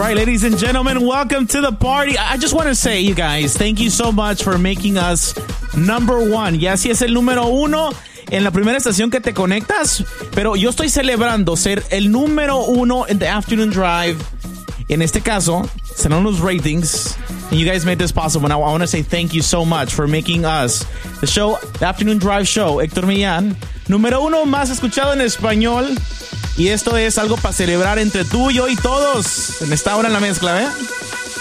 right, ladies and gentlemen, welcome to the party. I just want to say, you guys, thank you so much for making us number one. Y así es el número uno en la primera estación que te conectas, pero yo estoy celebrando ser el número uno en The Afternoon Drive. En este caso, serán los ratings, and you guys made this possible. And I want to say thank you so much for making us, the show, The Afternoon Drive Show, Héctor Millán, número uno más escuchado en español. Y esto es algo para celebrar entre tú, yo y todos en esta hora en la mezcla, ¿eh?